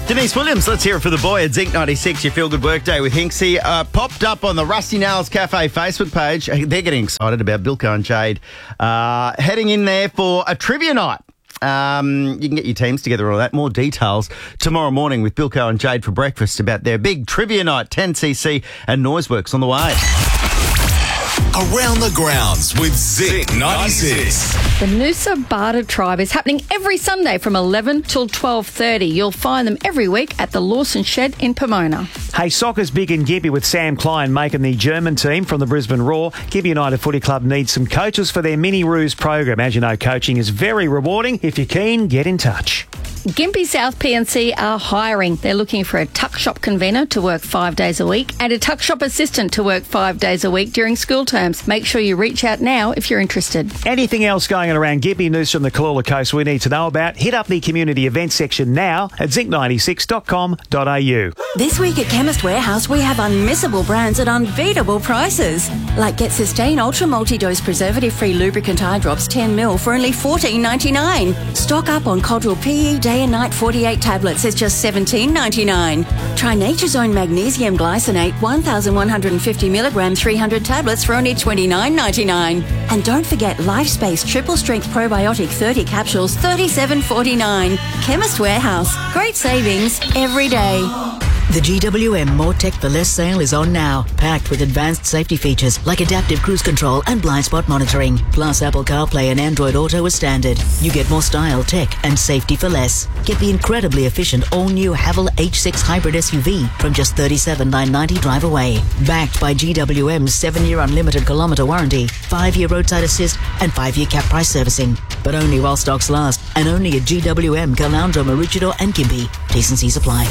Denise Williams, let's hear it for the boy at Zinc 96, your feel-good workday with Hinksy. Popped up on the Rusty Nails Cafe Facebook page. They're getting excited about Bilko and Jade heading in there for a trivia night. You can get your teams together and all that. More details tomorrow morning with Bilko and Jade for breakfast about their big trivia night. 10cc and Noiseworks on the way. Around the grounds with Zinc 96. The Noosa Barter Tribe is happening every Sunday from 11 till 12:30. You'll find them every week at the Lawson Shed in Pomona. Hey, soccer's big in Gympie with Sam Klein making the German team from the Brisbane Roar. Gympie United Footy Club needs some coaches for their Mini Roos program. As you know, coaching is very rewarding. If you're keen, get in touch. Gympie South PNC are hiring. They're looking for a tuck shop convener to work 5 days a week and a tuck shop assistant to work 5 days a week during school terms. Make sure you reach out now if you're interested. Anything else going on around Gympie, Noosa and the Kalula Coast we need to know about, hit up the community events section now at zinc96.com.au. This week at Chemist Warehouse, we have unmissable brands at unbeatable prices. Like Get Sustain Ultra Multi-Dose Preservative-Free Lubricant Eye Drops 10ml for only $14.99. Stock up on Codral PE Day and Night 48 tablets is just $17.99. Try Nature's Own Magnesium Glycinate 1,150 milligram 300 tablets for only $29.99. And don't forget LifeSpace Triple Strength Probiotic 30 capsules, $37.49. Chemist Warehouse. Great savings every day. The GWM More Tech for Less sale is on now, packed with advanced safety features like adaptive cruise control and blind spot monitoring, plus Apple CarPlay and Android Auto as standard. You get more style, tech and safety for less. Get the incredibly efficient all-new Haval H6 hybrid SUV from just $37,990 drive away. Backed by GWM's 7-year unlimited kilometre warranty, 5-year roadside assist and 5-year cap price servicing. But only while stocks last, and only at GWM, Caloundra, Maroochydore and Gympie. T&Cs apply.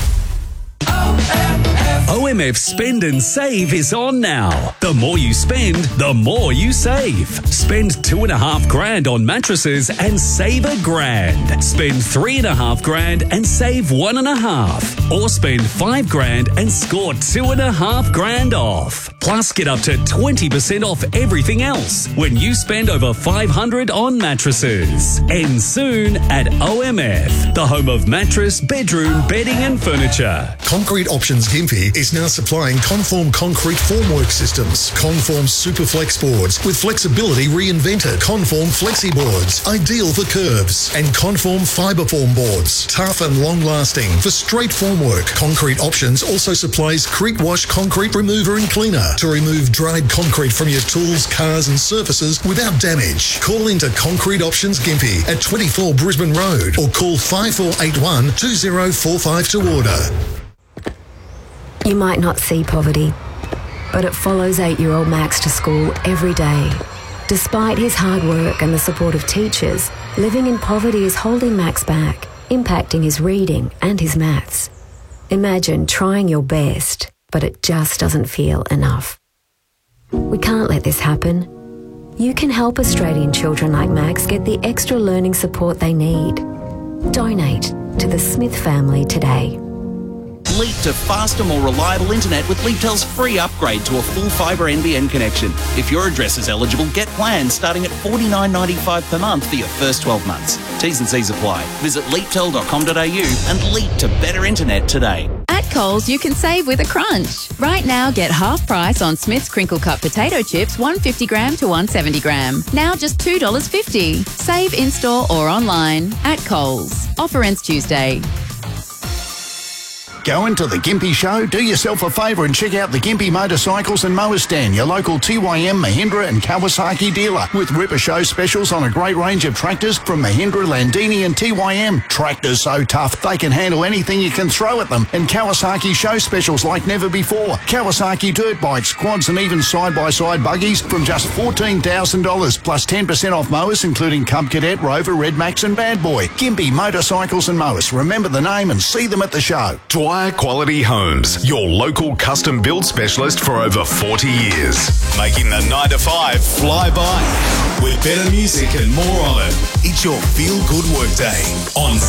OMF Spend and Save is on now. The more you spend, the more you save. Spend $2,500 on mattresses and save $1,000. Spend $3,500 and save $1,500. Or spend $5,000 and score $2,500 off. Plus, get up to 20% off everything else when you spend over $500 on mattresses. End soon at OMF, the home of mattress, bedroom, bedding and furniture. Concrete Options Gympie is now supplying Conform concrete formwork systems. Conform Superflex boards with flexibility reinvented. Conform Flexi boards, ideal for curves. And Conform Fiberform boards, tough and long-lasting for straight formwork. Concrete Options also supplies Crete Wash concrete remover and cleaner to remove dried concrete from your tools, cars and surfaces without damage. Call into Concrete Options Gympie at 24 Brisbane Road or call 5481 2045 to order. You might not see poverty, but it follows 8-year-old Max to school every day. Despite his hard work and the support of teachers, living in poverty is holding Max back, impacting his reading and his maths. Imagine trying your best, but it just doesn't feel enough. We can't let this happen. You can help Australian children like Max get the extra learning support they need. Donate to the Smith family today. Leap to faster, more reliable internet with Leaptel's free upgrade to a full fibre NBN connection. If your address is eligible, get plans starting at $49.95 per month for your first 12 months. T's and C's apply. Visit leaptel.com.au and leap to better internet today. At Coles, you can save with a crunch. Right now, get half price on Smith's Crinkle Cut potato chips, 150 gram to 170 gram. Now just $2.50. Save in-store or online at Coles. Offer ends Tuesday. Going to the Gympie Show? Do yourself a favour and check out the Gympie Motorcycles and Mower Stand, your local TYM, Mahindra and Kawasaki dealer, with Ripper Show specials on a great range of tractors from Mahindra, Landini and TYM. Tractors so tough, they can handle anything you can throw at them. And Kawasaki show specials like never before. Kawasaki dirt bikes, quads and even side-by-side buggies from just $14,000, plus 10% off mowers including Cub Cadet, Rover, Red Max and Bad Boy. Gympie Motorcycles and Mowers. Remember the name and see them at the show. Dwyer Quality Homes, your local custom build specialist for over 40 years. Making the 9 to 5 fly by with better music and more on it. It's your feel-good workday on